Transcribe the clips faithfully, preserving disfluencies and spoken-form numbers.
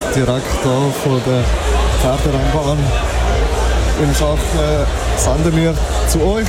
direkt hier von der Pferderennbahn in Schachlen senden wir zu euch.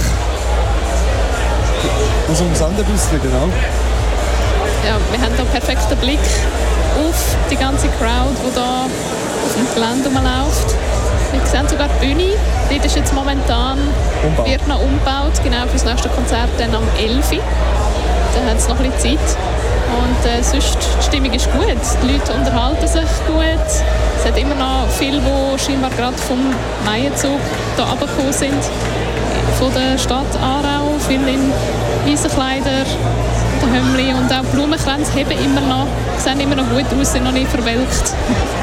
Aus dem Sendebüsschen, genau. Ja, wir haben hier einen perfekten Blick auf die ganze Crowd, die hier auf dem Gelände rumläuft. Wir sehen sogar die Bühne. Dort ist jetzt momentan, Umbau. wird noch umgebaut, genau für das nächste Konzert dann am elf Uhr. Da hat es noch ein bisschen Zeit. Und äh, sonst, die Stimmung ist gut. Die Leute unterhalten sich gut. Es hat immer noch viele, die scheinbar gerade vom Maienzug hier runtergekommen sind. Von der Stadt Aarau. Viele in weißen Kleidern, der Hömmli und auch Blumenkränze haben immer noch, sehen immer noch gut aus, sind noch nicht verwelkt.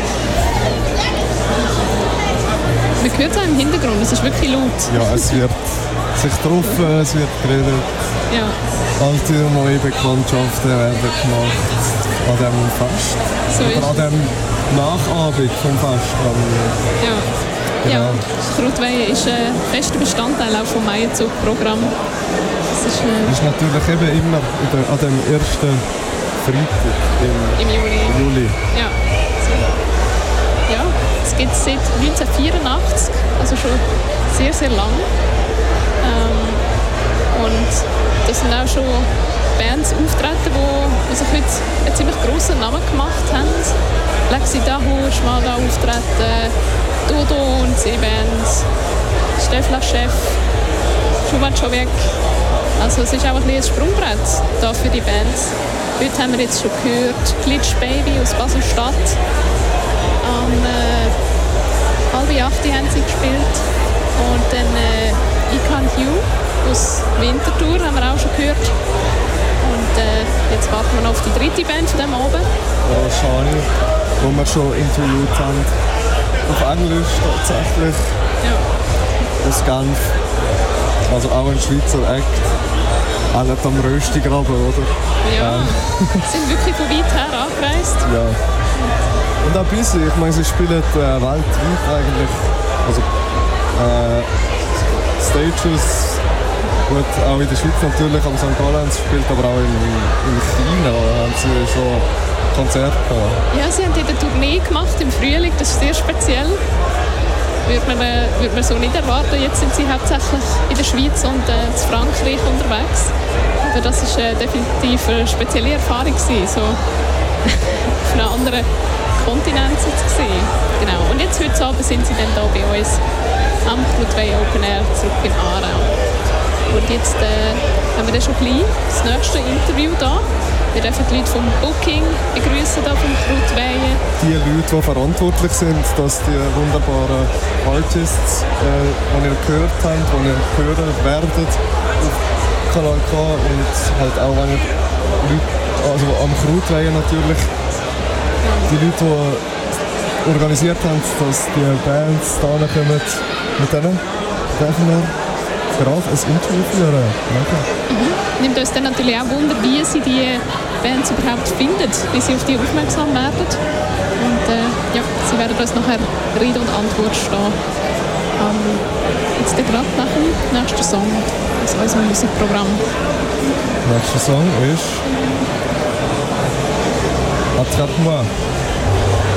Man hört es auch im Hintergrund, es ist wirklich laut. Ja, es wird sich getroffen, es wird geredet. Ja. Alte und neue Bekanntschaften werden gemacht an diesem Fest. So Oder an ist dem Nachabend vom Fest. Ja. Genau. Ja, das Krautweihen ist ein fester Bestandteil auch vom Maienzug-Programm. Das ist, äh, Das ist natürlich eben immer in der, an dem ersten Freitag im, im Juli. Juli. Ja. So. Ja, es gibt es seit neunzehnhundertvierundachtzig, also schon sehr, sehr lang. Ähm, und das sind auch schon Bands auftreten, die sich heute einen ziemlich grossen Namen gemacht haben. Lexi Dahu ist mal da auftreten, Dodo und seine Band, Stefla Chef, Schumann Człowiek. Also es ist auch ein bisschen ein Sprungbrett da für die Bands. Heute haben wir jetzt schon gehört Glitch Baby aus Basel-Stadt. Am äh, halb acht haben sie gespielt. Und dann äh, I Can't You aus Winterthur haben wir auch schon gehört. Und äh, jetzt warten wir noch auf die dritte Band von diesem Abend. Wahrscheinlich, wo wir schon interviewt haben. Auf Englisch tatsächlich. Ja. Aus Genf. Also auch ein Schweizer Act. Auch nicht am Röstigraben, oder? Ja, Ähm. sind wirklich von weit her angereist. Ja. Und auch ein bisschen. Ich meine, sie spielen äh, weltweit eigentlich. Also äh, Stages. Gut, auch in der Schweiz natürlich, am Sankt Gallen spielt, aber auch in, in China haben sie schon Konzerte gehabt. Ja, sie haben dort eine Tournee gemacht im Frühling, das ist sehr speziell. Würde man, äh, würde man so nicht erwarten. Jetzt sind sie hauptsächlich in der Schweiz und äh, in Frankreich unterwegs. Aber das war äh, definitiv eine spezielle Erfahrung gewesen, so auf einem anderen Kontinent zu sehen. Genau. Und jetzt heute Abend sind sie dann hier bei uns am Krautweihen Open Air zurück in Aarau. Und jetzt äh, haben wir dann schon gleich das nächste Interview da. Wir dürfen die Leute vom Booking begrüßen da vom Krautweihen. Die Leute, die verantwortlich sind, dass die wunderbaren Artists, äh, die ihr gehört habt, die ihr hören werdet auf Kanal K und halt auch wenn ihr Leute, also am Krautweihen natürlich, die Leute, die organisiert haben, dass die Bands da kommen, mit denen dürfen wir gerade ein Interview führen. Danke. Mhm. Nimmt uns dann natürlich auch Wunder, wie sie die Bands überhaupt finden, wie sie auf die aufmerksam werden. Und äh, ja, sie werden uns nachher Rede und Antwort stehen. Ähm, jetzt gerade nach dem nächsten Song aus unserem Musikprogramm. Der nächste Song ist «Attrape-moi».